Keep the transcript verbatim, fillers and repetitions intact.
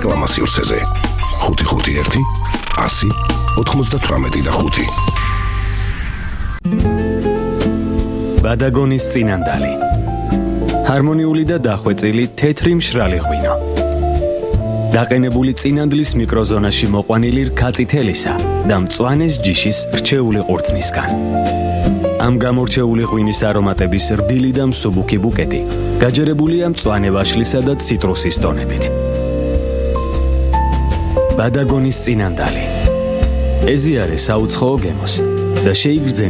რეკლამა სივრცეზე. ხუთი ხუთი ერთი ასი ოთხმოცდათვრამეტი და ხუთი. ბადაგონის წინანდალი. ჰარმონიული და დახვეწილი თეთრი მშრალი ღვინო. დაყენებული წინანდლის მიკროზონაში მოყვანილი რქაწითელისა და მწვანეს ჯიშის რჩეული ყურძნისგან. ამ გამორჩეული ღვინის არომატების რბილი და მსუბუქი ბუკეტი გაჯერებულია მწვანე ვაშლისა და ციტრუსის ტონებით. ბადაგონის წინანდალი. ეზიარე საუცხოო გემოს და შეიგრძე